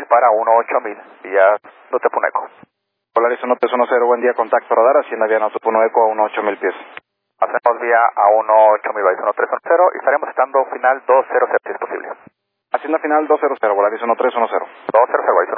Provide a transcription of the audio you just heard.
para 18000, vía Notepuneco. Polaris 1310, buen día, contacto radar, Hacienda vía Notepuneco a 18000 pies. Hacemos vía a 18000, 1310 y estaremos estando final 200 si es posible. Hacienda final 200, Polaris 1310. 200,